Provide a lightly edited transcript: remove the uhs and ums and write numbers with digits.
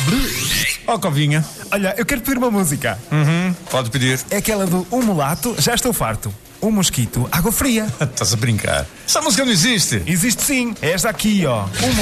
Ó, Covinha. Olha, eu quero pedir uma música. Pode pedir. É aquela do Um Mulato, Já Estou Farto. Um Mosquito, Água Fria. Estás a brincar. Essa música não existe. Existe sim. É esta aqui, ó.